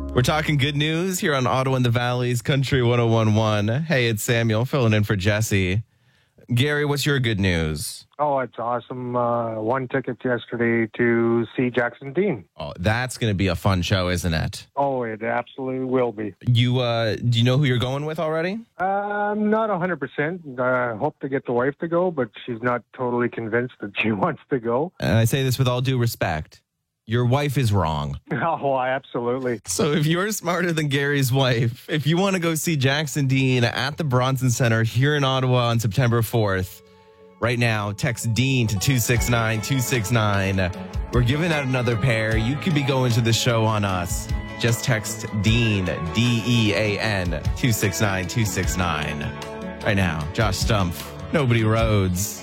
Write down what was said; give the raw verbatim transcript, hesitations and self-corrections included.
We're talking good news here on Ottawa and the Valley's Country one oh one one. Hey, it's Samuel filling in for Jesse. Gary, what's your good news? Oh, it's awesome. Uh, won tickets yesterday to see Jackson Dean. Oh, that's going to be a fun show, isn't it? Oh, it absolutely will be. You, uh, do you know who you're going with already? Uh, I'm not one hundred percent. I hope to get the wife to go, but she's not totally convinced that she wants to go. And I say this with all due respect. Your wife is wrong. Oh, absolutely. So if you're smarter than Gary's wife, if you want to go see Jackson Dean at the Bronson Center here in Ottawa on September fourth, right now, text Dean to two six nine two six nine. We're giving out another pair. You could be going to the show on us. Just text Dean, D E A N, two six nine two six nine. Right now, Josh Stumpf, Nobody Rhodes.